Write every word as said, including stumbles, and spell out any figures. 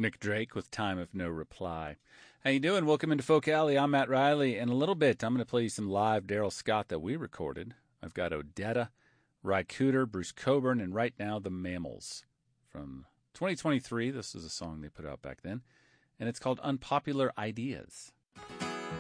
Nick Drake with Time of No Reply. How you doing? Welcome into Folk Alley. I'm Matt Riley. In a little bit, I'm going to play you some live Daryl Scott that we recorded. I've got Odetta, Ry Cooder, Bruce Coburn, and right now the Mammals from twenty twenty-three. This is a song they put out back then, and it's called Unpopular Ideas.